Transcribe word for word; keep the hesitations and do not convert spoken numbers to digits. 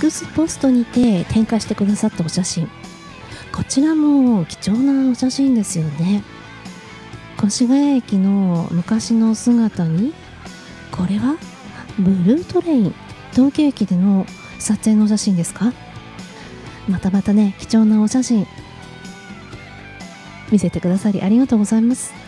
X ポストにて展開してくださったお写真、こちらも貴重なお写真ですよね。越谷駅の昔の姿に、これはブルートレイン東京駅での撮影の写真ですか？またまたね、貴重なお写真見せてくださりありがとうございます。